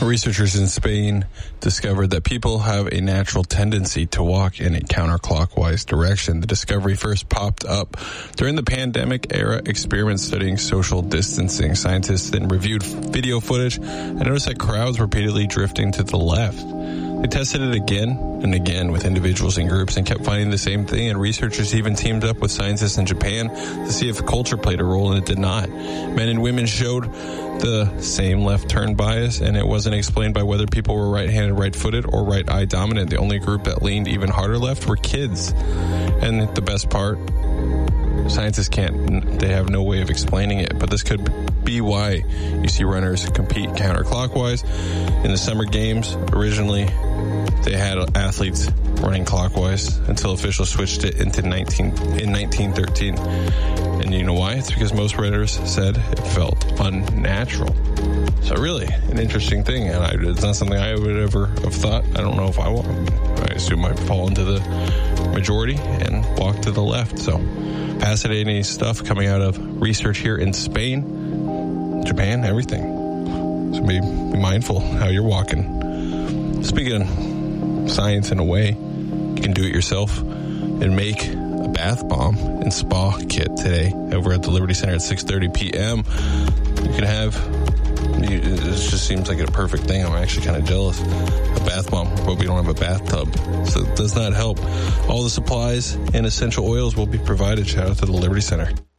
Researchers in Spain discovered that people have a natural tendency to walk in a counterclockwise direction. The discovery first popped up during the pandemic-era experiment studying social distancing. Scientists then reviewed video footage and noticed that crowds repeatedly drifting to the left. They tested it again and again with individuals and groups and kept finding the same thing, and researchers even teamed up with scientists in Japan to see if culture played a role, and it did not. Men and women showed the same left turn bias, and it wasn't explained by whether people were right-handed, right-footed, or right-eye dominant. The only group that leaned even harder left were kids. And the best part, scientists they have no way of explaining it, but this could be why you see runners compete counterclockwise. In the Summer Games, originally, they had athletes running clockwise until officials switched it in 1913. And you know why? It's because most runners said it felt unnatural. So really, an interesting thing, and it's not something I would ever have thought. I don't know if I assume I'd fall into the majority and walk to the left. So fascinating stuff coming out of research here in Spain, Japan, everything. So be mindful how you're walking. Speaking of science in a way, you can do it yourself and make a bath bomb and spa kit today over at the Liberty Center at 6:30 p.m. You can have, it just seems like a perfect thing. I'm actually kind of jealous. A bath bomb, but we don't have a bathtub, so it does not help. All the supplies and essential oils will be provided. Shout out to the Liberty Center.